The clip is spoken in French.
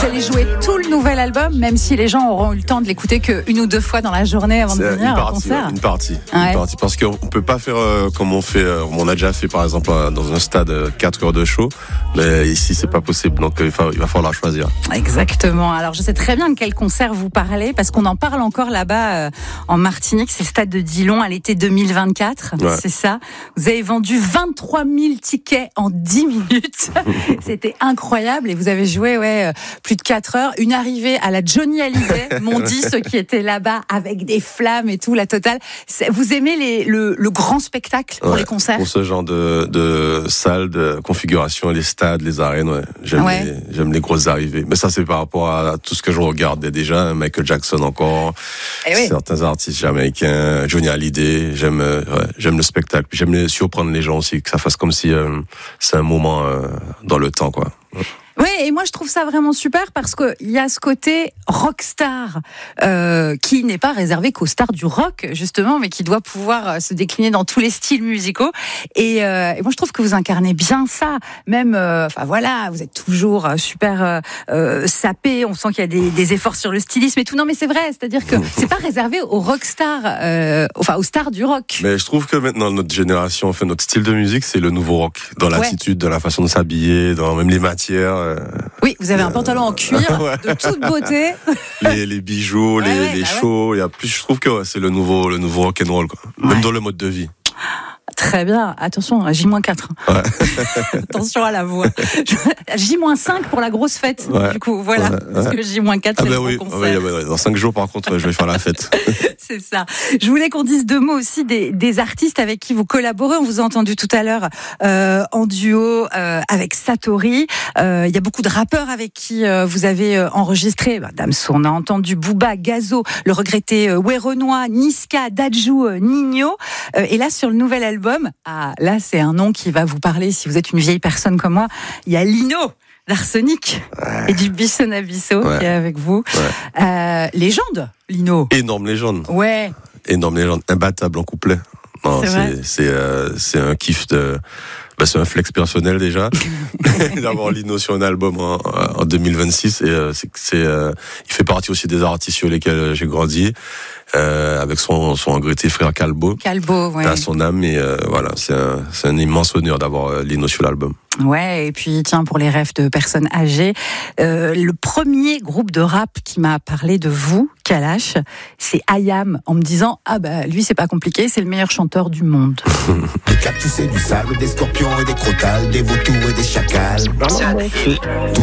allez jouer tout le nouvel album, même si les gens auront eu le temps de l'écouter qu'une ou deux fois dans la journée avant de venir au concert. Une partie, parce qu'on peut pas faire comme on a déjà fait par exemple dans un stade 4 heures de show, mais ici c'est pas possible, donc il va falloir choisir. Exactement. Alors je sais très bien de quel concert vous parlez, parce qu'on en parle encore là-bas en Martinique, c'est le stade de Dillon à l'été 2024, c'est ça. Vous avez vendu 23 000 tickets en 10 minutes, c'était incroyable, et vous avez joué plus de 4 heures, une arrivée à la Johnny Hallyday, m'ont dit ceux qui étaient là-bas, avec des flammes et tout, la totale. Vous aimez le grand spectacle pour les concerts? Pour ce genre de salle, de configuration, les stades, les arènes, j'aime les grosses arrivées. Mais ça, c'est par rapport à tout ce que je regardais déjà, Michael Jackson encore, certains artistes jamaïcains, Johnny Hallyday, j'aime le spectacle. Puis j'aime surprendre les gens aussi, que ça fasse comme si c'est un moment dans le temps, quoi. Oui, et moi je trouve ça vraiment super parce que il y a ce côté rockstar qui n'est pas réservé qu'aux stars du rock justement, mais qui doit pouvoir se décliner dans tous les styles musicaux. Et moi je trouve que vous incarnez bien ça. Même, vous êtes toujours super sapé. On sent qu'il y a des efforts sur le stylisme et tout. Non, mais c'est vrai, c'est-à-dire que c'est pas réservé aux rockstars, aux stars du rock. Mais je trouve que maintenant notre génération, notre style de musique, c'est le nouveau rock, dans l'attitude, dans la façon de s'habiller, dans même les matières. Oui, vous avez un pantalon en cuir de toute beauté. Les bijoux, les shows. Je trouve que c'est le nouveau rock'n'roll, quoi. Même dans le mode de vie. Très bien. Attention, J-4. Ouais. Attention à la voix. J-5 pour la grosse fête. Du coup, voilà. Parce que J-4, c'est le concert. Dans 5 jours, par contre, je vais faire la fête. C'est ça. Je voulais qu'on dise 2 mots aussi des artistes avec qui vous collaborez. On vous a entendu tout à l'heure en duo avec Satori. Il y a beaucoup de rappeurs avec qui vous avez enregistré. Damso, on a entendu Booba, Gazo, le regretté Werenoi, Niska, Dadju, Nino. Et là, sur le nouvel album, là, c'est un nom qui va vous parler si vous êtes une vieille personne comme moi. Il y a Lino d'Arsenic et du Bisson Abisso qui est avec vous. Légende, Lino. Énorme légende. Ouais. Énorme légende, imbattable en couplet. Non, c'est un kiff c'est un flex personnel déjà d'avoir Lino sur un album en 2026, et il fait partie aussi des artistes sur lesquels j'ai grandi, avec son regretté frère Calbo, à son âme, et c'est un immense honneur d'avoir Lino sur l'album. Ouais, et puis tiens, pour les rêves de personnes âgées, le premier groupe de rap qui m'a parlé de vous, Kalash, c'est IAM, en me disant lui c'est pas compliqué, c'est le meilleur chanteur du monde. Des cactus et du sable, des scorpions et des crotales, des vautours et des chacals.